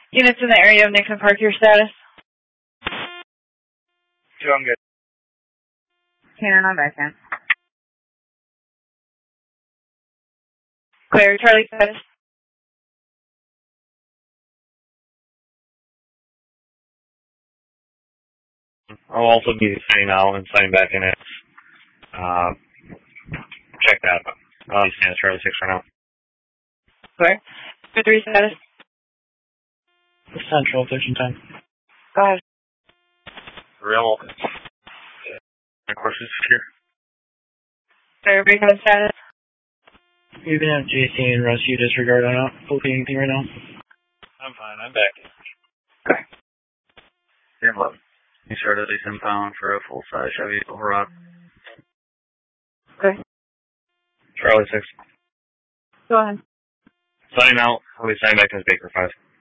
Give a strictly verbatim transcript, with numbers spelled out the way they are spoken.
Units in the area of Nixon Park, your status? Doing good. Cannon on back end. Clear, Charlie status? I'll also be signing out and signing back in it. Uh, check that out. I'll be staying at Charlie six for now. Clear. two three status? Central, thirteen time. Go ahead. Real. My course is here. Clear, Recon status? You've been at J C and Russ, you disregard. I'm not flipping anything right now. I'm fine, I'm back. Okay. ten eleven. You started a ten pound for a full size Chevy Silverado. Okay. Charlie six. Go ahead. Signing out. I'll be signing back in Baker five.